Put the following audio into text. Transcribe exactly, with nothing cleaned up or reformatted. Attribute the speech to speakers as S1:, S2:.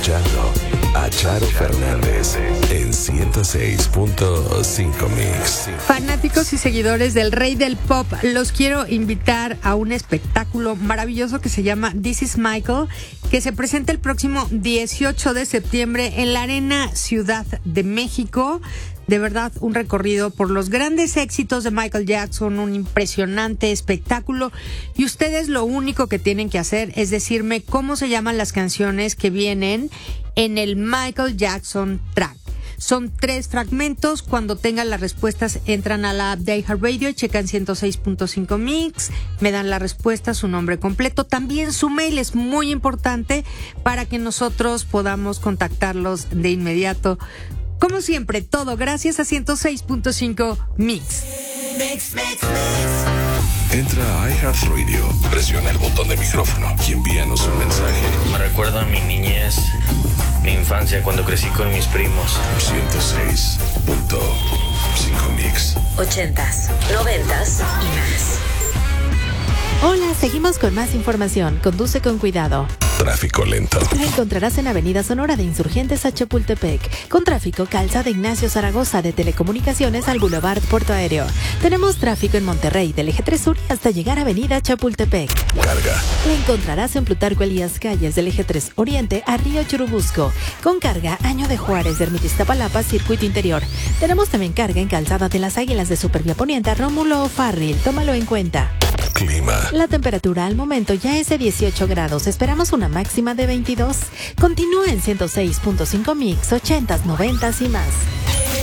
S1: escuchando a Charo Fernández en ciento seis punto cinco Mix.
S2: Fanáticos y seguidores del rey del pop, los quiero invitar a un espectáculo maravilloso que se llama This is Michael, que se presenta el próximo dieciocho de septiembre en la Arena Ciudad de México. De verdad, un recorrido por los grandes éxitos de Michael Jackson, un impresionante espectáculo. Y ustedes lo único que tienen que hacer es decirme cómo se llaman las canciones que vienen en el Michael Jackson Track. Son tres fragmentos. Cuando tengan las respuestas, entran a la app de iHeartRadio y checan ciento seis punto cinco Mix. Me dan la respuesta, su nombre completo. También su mail es muy importante para que nosotros podamos contactarlos de inmediato. Como siempre, todo gracias a ciento seis punto cinco Mix.
S3: Mix, mix, mix.
S1: Entra a iHeartRadio, presiona el botón de micrófono y envíanos un mensaje.
S4: Me recuerda a mi niñez, mi infancia cuando crecí con mis primos.
S1: ciento seis punto cinco Mix.
S3: Ochentas, noventas y más.
S5: Hola, seguimos con más información. Conduce con cuidado.
S1: Tráfico lento.
S5: La encontrarás en Avenida Sonora de Insurgentes a Chapultepec. Con tráfico, calzada Ignacio Zaragoza de Telecomunicaciones al Boulevard Puerto Aéreo. Tenemos tráfico en Monterrey del Eje tres Sur hasta llegar a Avenida Chapultepec.
S1: Carga.
S5: La encontrarás en Plutarco Elías Calles del Eje tres Oriente a Río Churubusco. Con carga, Año de Juárez de Ermita Iztapalapa, Circuito Interior. Tenemos también carga en calzada de las Águilas de Supervía Poniente a Rómulo O'Farrill. Tómalo en cuenta.
S1: Clima.
S5: La temperatura al momento ya es de dieciocho grados. Esperamos una máxima de veintidós. Continúa en ciento seis punto cinco Mix, ochentas, noventas y más.